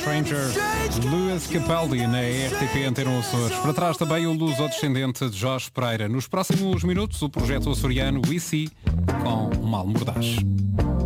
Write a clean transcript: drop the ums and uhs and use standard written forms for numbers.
Stranger, Luis Capaldi na RTP Antena Açores. Para trás também o luso-descendente de Jorge Pereira. Nos próximos minutos, o projeto açoriano We See com Mal Mordaz.